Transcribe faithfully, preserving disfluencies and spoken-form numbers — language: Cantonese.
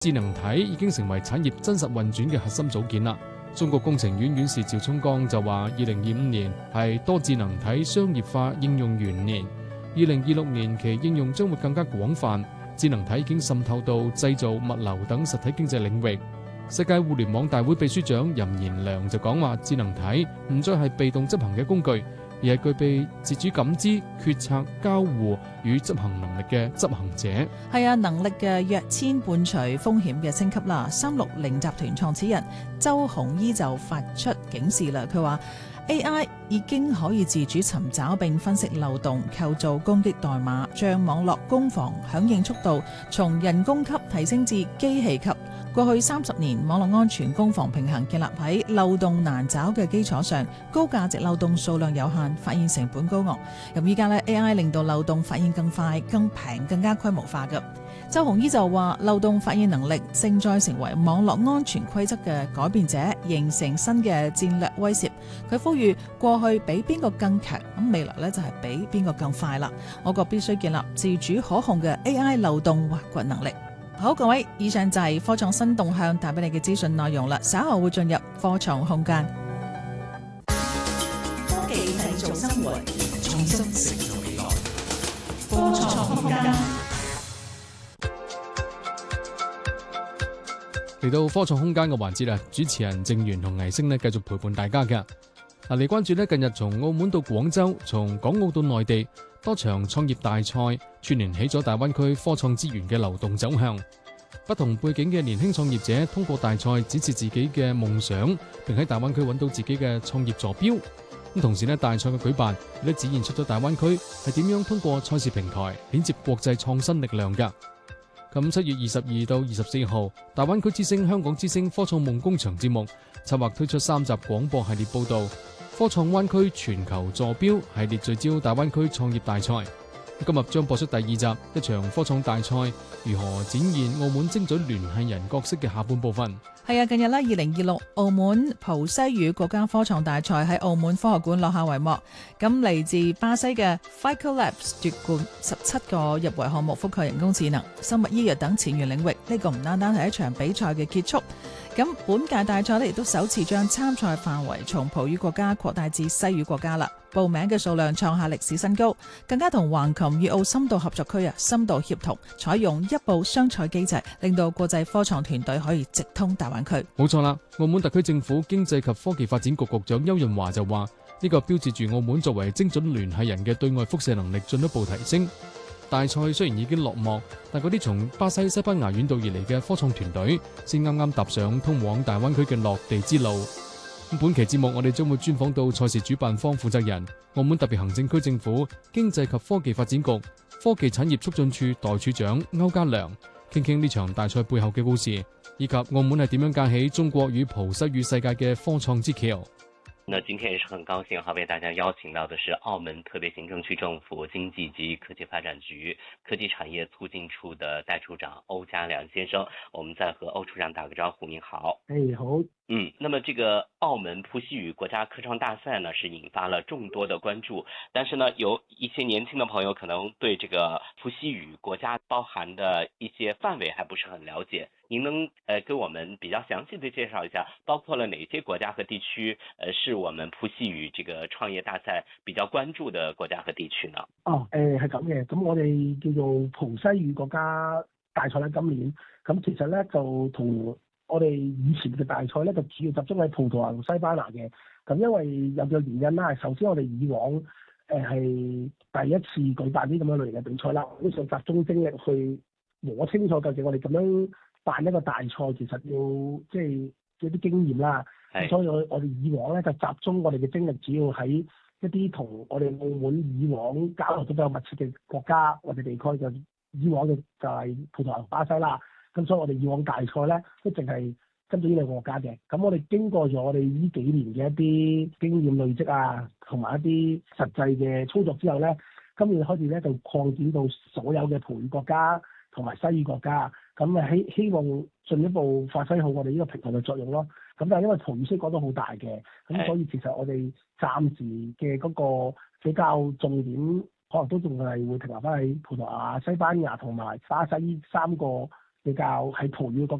智能體已經成為產業真實運轉嘅核心組件啦。中國工程院院士趙聰剛就話：二零二五年係多智能體商業化應用元年，二零二六年其應用將會更加廣泛。智能體已經滲透到製造、物流等實體經濟領域。世界互聯網大會秘書長任賢良就講話：智能體唔再係被動執行嘅工具，而係具備自主感知、決策、交互與執行能力嘅執行者。 係啊，能力嘅躍遷伴隨風險嘅升級啦。三六零集團創始人周鴻禕就發出警示啦，佢話A I 已經可以自主尋找並分析漏洞，構造攻擊代碼，將網絡攻防響應速度從人工級提升至機器級。過去三十年，網絡安全攻防平衡建立喺漏洞難找嘅基礎上，高價值漏洞數量有限，發現成本高昂。咁依家咧 A I 令到漏洞發現更快、更平、更加規模化嘅。周鴻禕就話：漏洞發現能力正在成為網絡安全規則嘅改變者，形成新嘅戰略威懾。佢呼籲過去比邊個更強，咁未來咧就係比邊個更快啦。我國必須建立自主可控嘅 A I 漏洞挖掘能力。好，各位，以上就係科創新動向帶俾你嘅資訊內容啦。稍後會進入科創空間。 科技製造生活，創新成就未來。科創空間。 嚟到科創空間嘅環節啦，主持人鄭源同倪星呢繼續陪伴大家嘅。嗱，嚟關注呢近日從澳門到廣州，從港澳到內地，多場創業大賽串聯起咗大灣區科創資源嘅流動走向。不同背景嘅年輕創業者通過大賽展示自己嘅夢想，並喺大灣區揾到自己嘅創業坐標。咁同時呢，大賽嘅舉辦亦都展現出咗大灣區係點樣通過賽事平台連接國際創新力量㗎。咁七月二十二到二十四號，大灣區之星、香港之星科創夢工場節目策劃推出三集廣播系列報導，科創灣區全球坐標系列聚焦大灣區創業大賽。今日將播出第二集，一場科創大賽如何展現澳門精準聯繫人角色嘅下半部分。 係啊，近日呢，二零二六澳門葡西語國家科創大賽喺澳門科學館落下帷幕。咁嚟自巴西嘅 Fico Labs 奪冠，十七個入圍項目覆蓋人工智能、生物醫藥等前沿領域。呢個唔單單係一場比賽嘅結束。咁本屆大賽呢亦都首次將參賽範圍從葡語國家擴大至西語國家啦。報名嘅數量創下歷史新高，更加同橫琴粵澳深度合作區啊深度協同，採用一步雙賽機制，令到國際科創團隊可以直通大灣區。 冇錯啦，澳門特區政府經濟及科技發展局局長邱潤華就話：呢個標誌住澳門作為精準聯繫人嘅對外輻射能力進一步提升。大賽雖然已經落幕，但嗰啲從巴西、西班牙遠道而嚟嘅科創團隊，先啱啱踏上通往大灣區嘅落地之路。本期節目我哋將會專訪到賽事主辦方負責人、澳門特別行政區政府經濟及科技發展局科技產業促進處代處長歐家良，傾傾呢場大賽背後嘅故事，以及澳門係點樣架起中國與葡西語世界嘅科創之橋。 那今天也是很高興哈，為大家邀請到的是澳門特別行政區政府經濟及科技發展局科技產業促進處的代處長歐家良先生，我們再和歐處長打個招呼。您好。 誒，好。 嗯，那麼這個澳門葡西語國家科創大賽呢，是引發了眾多的關注，但是呢，有一些年輕的朋友可能對這個葡西語國家包含的一些範圍還不是很了解，您能呃給我們比較詳細的介紹一下，包括了哪些國家和地區，呃是我們葡西語這個創業大賽比較關注的國家和地區呢？ 哦，誒係咁嘅，咁我哋叫做葡西語國家大賽咧，今年咁其實咧就同我哋以前嘅大賽咧，就主要集中喺葡萄牙同西班牙嘅。咁因為有個原因啦，首先我哋以往誒係、呃、第一次舉辦啲咁樣類型嘅比賽啦，都想集中精力去摸清楚究竟我哋咁樣辦一個大賽，其實要即係一啲經驗啦。所以我我哋以往咧就集中我哋嘅精力，主要喺一啲同我哋澳門以往交流都比較密切嘅國家或者地區，就以往嘅就係葡萄牙同巴西啦。咁所以我哋以往大賽咧都淨係跟住呢兩個國家嘅。咁我哋經過咗我哋呢幾年嘅一啲經驗累積啊，同埋一啲實際嘅操作之後咧，今年開始咧就擴展到所有嘅葡語國家同埋西語國家。咁啊希希望進一步發揮好我哋呢個平台嘅作用咯。咁但係因為葡語識講都好大嘅，咁所以其實我哋暫時嘅嗰個比較重點，可能都仲係會停留翻喺葡萄牙、西班牙同埋巴西呢三個比較喺葡語國